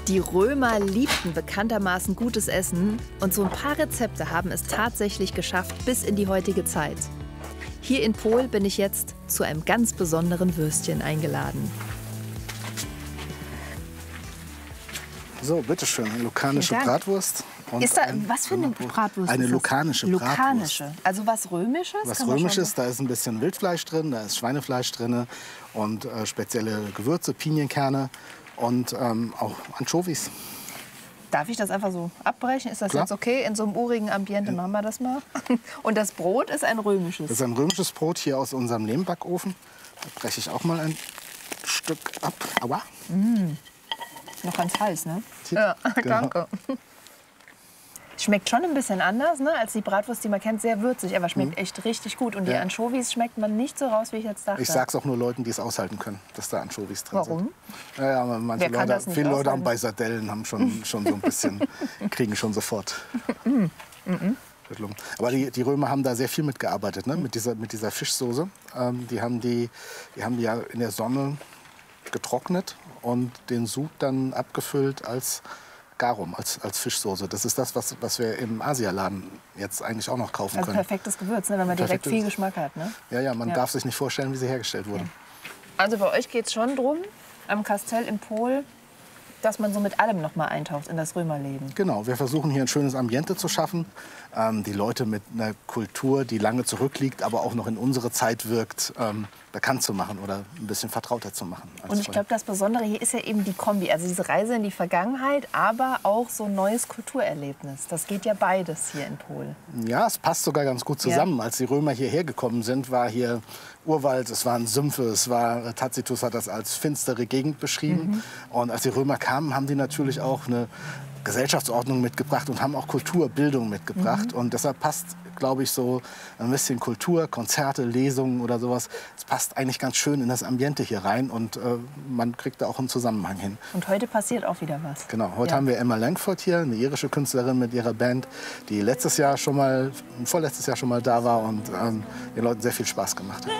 Die Römer liebten bekanntermaßen gutes Essen und so ein paar Rezepte haben es tatsächlich geschafft bis in die heutige Zeit. Hier in Pol bin ich jetzt zu einem ganz besonderen Würstchen eingeladen. So, bitteschön, eine lukanische Bratwurst. Und ist da, was für eine Bratwurst? Eine lukanische Bratwurst. Lukanische, also was Römisches? Was Römisches, da ist ein bisschen Wildfleisch drin, da ist Schweinefleisch drin und spezielle Gewürze, Pinienkerne und auch Anchovies. Darf ich das einfach so abbrechen? Ist das Klar. jetzt okay? In so einem urigen Ambiente machen wir das mal. Und das Brot ist ein römisches? Das ist ein römisches Brot hier aus unserem Lehmbackofen. Da breche ich auch mal ein Stück ab. Aua. Noch ganz heiß, ne? Ja, Ja, danke. Schmeckt schon ein bisschen anders, ne, als die Bratwurst, die man kennt. Sehr würzig, aber schmeckt echt richtig gut. Und die Anchovies schmeckt man nicht so raus, wie ich jetzt dachte. Ich sag's auch nur Leuten, die es aushalten können, dass da Anchovies drin Warum? sind. Ja, manche Wer kann Leute, das nicht viele Leute haben aushalten? bei Sardellen haben schon so ein bisschen, kriegen schon sofort. Aber die Römer haben da sehr viel mitgearbeitet, ne? mit dieser Fischsoße. Die haben die ja in der Sonne getrocknet und den Sud dann abgefüllt als Garum, als Fischsoße. Das ist das, was wir im Asialaden jetzt eigentlich auch noch kaufen Also können. perfektes Gewürz, ne, wenn man direkt viel Geschmack hat. Ne? Ja, man darf sich nicht vorstellen, wie sie hergestellt wurde. Also bei euch geht es schon drum, am Kastell in Pol, dass man so mit allem noch mal eintaucht in das Römerleben. Genau, wir versuchen hier ein schönes Ambiente zu schaffen. Die Leute mit einer Kultur, die lange zurückliegt, aber auch noch in unsere Zeit wirkt, bekannt zu machen oder ein bisschen vertrauter zu machen. Und ich glaube, das Besondere hier ist ja eben die Kombi. Also diese Reise in die Vergangenheit, aber auch so ein neues Kulturerlebnis. Das geht ja beides hier in Pol. Ja, es passt sogar ganz gut zusammen. Als die Römer hierher gekommen sind, war hier Urwald, es waren Sümpfe, Tacitus hat das als finstere Gegend beschrieben. Und als die Römer kamen, haben die natürlich auch eine Gesellschaftsordnung mitgebracht und haben auch Kultur, Bildung mitgebracht. Und deshalb passt, glaube ich, so ein bisschen Kultur, Konzerte, Lesungen oder sowas. Es passt eigentlich ganz schön in das Ambiente hier rein und man kriegt da auch einen Zusammenhang hin. Und heute passiert auch wieder was. Genau, heute haben wir Emma Langford hier, eine irische Künstlerin mit ihrer Band, die vorletztes Jahr schon mal da war und den Leuten sehr viel Spaß gemacht hat.